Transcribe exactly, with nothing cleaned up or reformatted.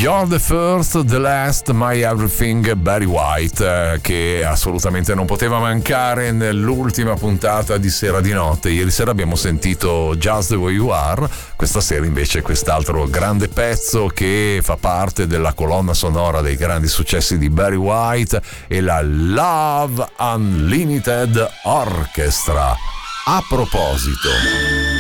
You're the first, the last, my everything, Barry White, eh, che assolutamente non poteva mancare nell'ultima puntata di Sera di Notte. Ieri sera abbiamo sentito Just the Way You Are, questa sera invece quest'altro grande pezzo che fa parte della colonna sonora dei grandi successi di Barry White e la Love Unlimited Orchestra. A proposito,